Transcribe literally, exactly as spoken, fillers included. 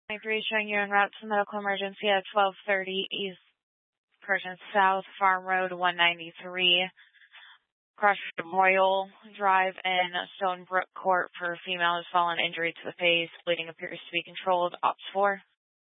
nine three showing you en route to medical emergency at twelve thirty East Persian South Farm Road one ninety-three. Crushed Royal Drive in Stonebrook Court for female has fallen injury to the face. Bleeding appears to be controlled. Ops four.